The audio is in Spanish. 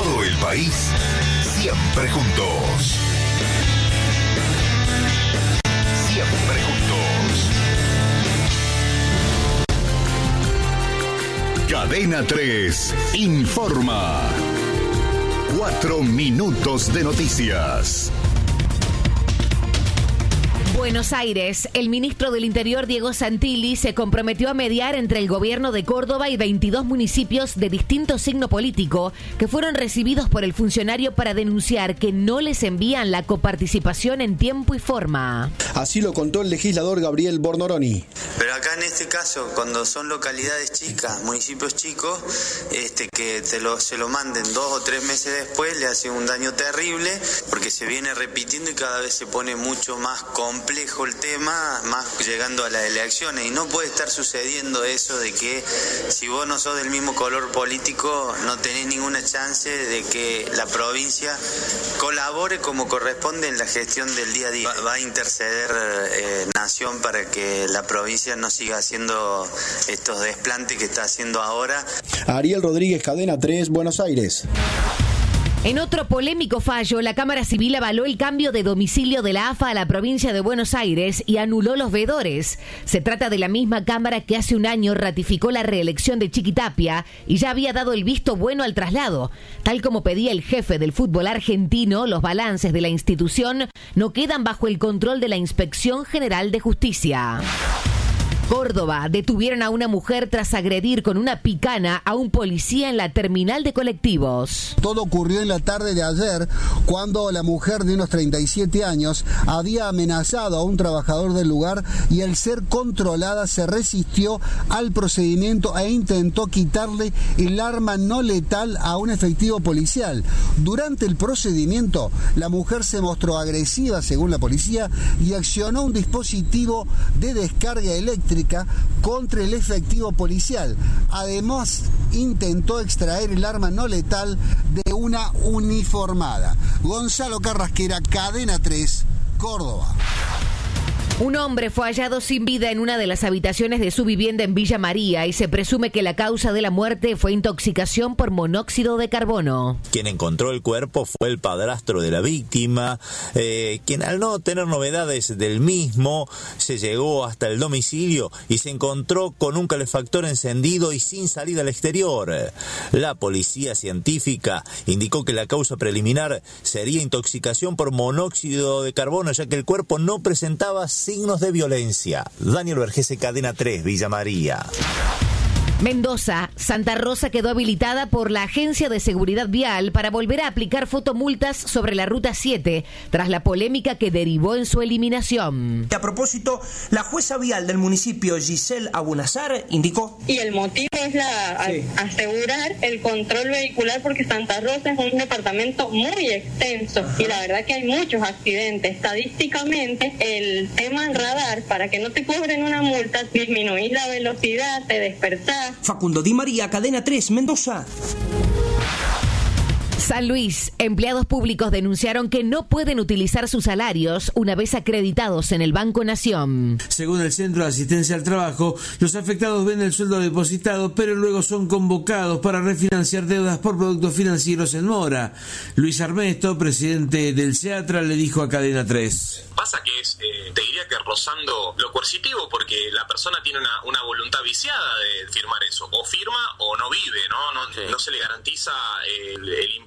Todo el país, siempre juntos. Siempre juntos. Cadena 3 informa. 4 minutos de noticias. Buenos Aires, el ministro del Interior, Diego Santilli, se comprometió a mediar entre el gobierno de Córdoba y 22 municipios de distinto signo político que fueron recibidos por el funcionario para denunciar que no les envían la coparticipación en tiempo y forma. Así lo contó el legislador Gabriel Bornoroni. Pero acá en este caso, cuando son localidades chicas, municipios chicos, que se lo manden 2 o 3 meses después, le hace un daño terrible, porque se viene repitiendo y cada vez se pone mucho más complejo el tema, más llegando a las elecciones, y no puede estar sucediendo eso de que si vos no sos del mismo color político no tenés ninguna chance de que la provincia colabore como corresponde en la gestión del día a día. Va a interceder Nación para que la provincia no siga haciendo estos desplantes que está haciendo ahora. Ariel Rodríguez, Cadena 3, Buenos Aires. En otro polémico fallo, la Cámara Civil avaló el cambio de domicilio de la AFA a la provincia de Buenos Aires y anuló los veedores. Se trata de la misma Cámara que hace un año ratificó la reelección de Chiquitapia y ya había dado el visto bueno al traslado. Tal como pedía el jefe del fútbol argentino, los balances de la institución no quedan bajo el control de la Inspección General de Justicia. Córdoba, detuvieron a una mujer tras agredir con una picana a un policía en la terminal de colectivos. Todo ocurrió en la tarde de ayer, cuando la mujer de unos 37 años había amenazado a un trabajador del lugar y al ser controlada se resistió al procedimiento e intentó quitarle el arma no letal a un efectivo policial. Durante el procedimiento, la mujer se mostró agresiva, según la policía, y accionó un dispositivo de descarga eléctrica contra el efectivo policial. Además, intentó extraer el arma no letal de una uniformada. Gonzalo Carrasquera, Cadena 3, Córdoba. Un hombre fue hallado sin vida en una de las habitaciones de su vivienda en Villa María y se presume que la causa de la muerte fue intoxicación por monóxido de carbono. Quien encontró el cuerpo fue el padrastro de la víctima, quien al no tener novedades del mismo se llegó hasta el domicilio y se encontró con un calefactor encendido y sin salida al exterior. La policía científica indicó que la causa preliminar sería intoxicación por monóxido de carbono, ya que el cuerpo no presentaba signos de violencia. Daniel Vergese, Cadena 3, Villa María. Mendoza, Santa Rosa quedó habilitada por la Agencia de Seguridad Vial para volver a aplicar fotomultas sobre la Ruta 7, tras la polémica que derivó en su eliminación. A propósito, la jueza vial del municipio, Giselle Abunazar, indicó... Y el motivo es asegurar el control vehicular, porque Santa Rosa es un departamento muy extenso y la verdad que hay muchos accidentes. Estadísticamente, el tema del radar, para que no te cobren una multa, disminuís la velocidad, te despertás. Facundo Di María, Cadena 3, Mendoza. San Luis, empleados públicos denunciaron que no pueden utilizar sus salarios una vez acreditados en el Banco Nación. Según el Centro de Asistencia al Trabajo, los afectados ven el sueldo depositado, pero luego son convocados para refinanciar deudas por productos financieros en mora. Luis Armesto, presidente del CEATRA, le dijo a Cadena 3. Pasa que es, te diría que rozando lo coercitivo, porque la persona tiene una voluntad viciada de firmar eso. O firma o no vive, ¿no? No se le garantiza el